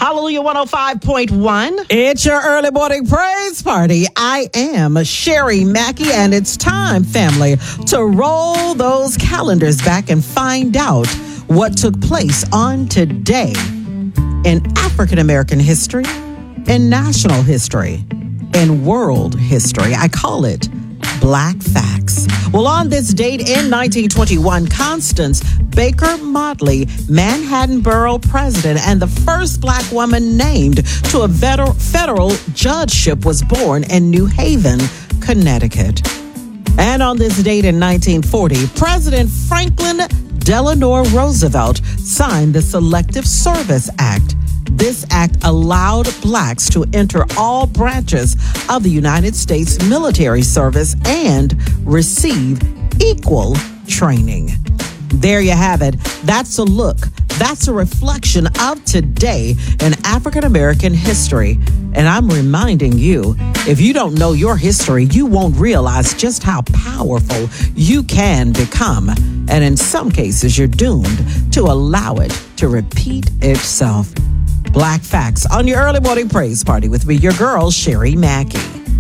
Hallelujah 105.1. It's your early morning praise party. I am Sherry Mackey, and it's time, family, to roll those calendars back and find out what took place on today in African American history, in national history, in world history. I call it Black Facts. Well, on this date in 1921, Constance Baker Motley, Manhattan Borough president and the first black woman named to a federal judgeship, was born in New Haven, Connecticut. And on this date in 1940, President Franklin Delano Roosevelt signed the Selective Service Act. This act allowed blacks to enter all branches of the United States military service and receive equal training. There you have it. That's a look. That's a reflection of today in African American history. And I'm reminding you, if you don't know your history, you won't realize just how powerful you can become. And in some cases, you're doomed to allow it to repeat itself. Black Facts on your early morning praise party with me, your girl, Sherry Mackey.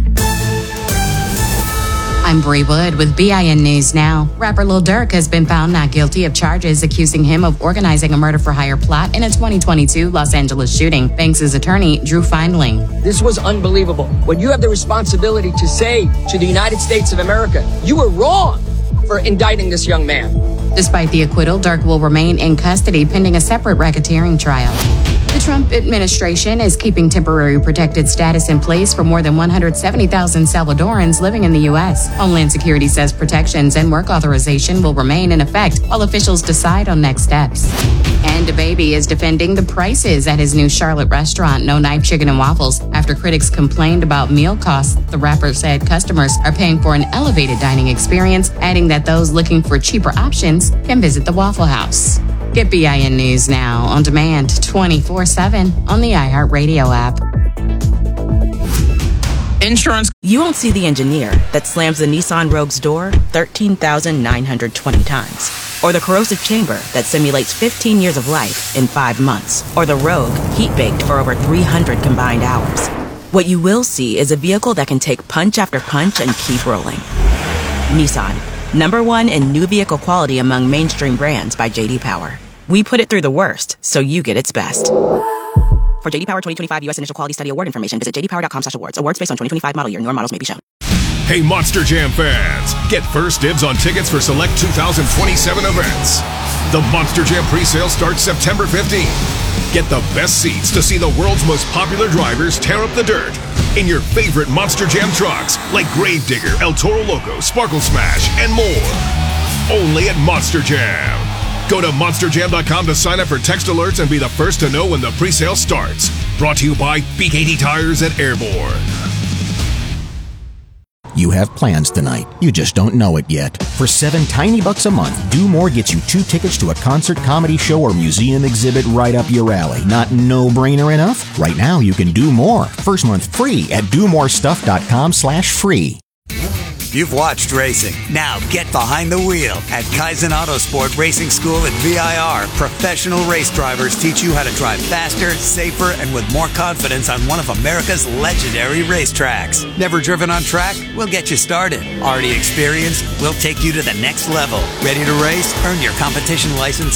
I'm Bree Wood with BIN News Now. Rapper Lil Durk has been found not guilty of charges accusing him of organizing a murder-for-hire plot in a 2022 Los Angeles shooting. Banks' attorney, Drew Findling. This was unbelievable. When you have the responsibility to say to the United States of America, you were wrong for indicting this young man. Despite the acquittal, Durk will remain in custody pending a separate racketeering trial. The Trump administration is keeping temporary protected status in place for more than 170,000 Salvadorans living in the U.S. Homeland Security says protections and work authorization will remain in effect while officials decide on next steps. And DaBaby is defending the prices at his new Charlotte restaurant, No Knife Chicken and Waffles, after critics complained about meal costs. The rapper said customers are paying for an elevated dining experience, adding that those looking for cheaper options can visit the Waffle House. Get BIN News Now on demand 24/7 on the iHeartRadio app. Insurance. You won't see the engineer that slams the Nissan Rogue's door 13,920 times. Or the corrosive chamber that simulates 15 years of life in 5 months. Or the Rogue heat-baked for over 300 combined hours. What you will see is a vehicle that can take punch after punch and keep rolling. Nissan. #1 in new vehicle quality among mainstream brands by J.D. Power. We put it through the worst, so you get its best. For J.D. Power 2025 U.S. Initial Quality Study Award information, visit jdpower.com/awards. Awards based on 2025 model year. Newer models may be shown. Hey, Monster Jam fans! Get first dibs on tickets for select 2027 events. The Monster Jam presale starts September 15th. Get the best seats to see the world's most popular drivers tear up the dirt in your favorite Monster Jam trucks like Gravedigger, El Toro Loco, Sparkle Smash, and more. Only at Monster Jam. Go to monsterjam.com to sign up for text alerts and be the first to know when the presale starts. Brought to you by BKT Tires and Airborne. You have plans tonight. You just don't know it yet. For $7 tiny bucks a month, Do More gets you 2 tickets to a concert, comedy show, or museum exhibit right up your alley. Not no-brainer enough? Right now, you can do more. First month free at domorestuff.com/free. You've watched racing. Now get behind the wheel. At Kaizen Autosport Racing School at VIR, professional race drivers teach you how to drive faster, safer, and with more confidence on one of America's legendary racetracks. Never driven on track? We'll get you started. Already experienced? We'll take you to the next level. Ready to race? Earn your competition license